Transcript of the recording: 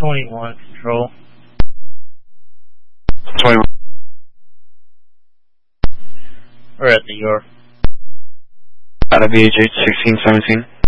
21, control. 21. We're at the York. Out of VH 1617.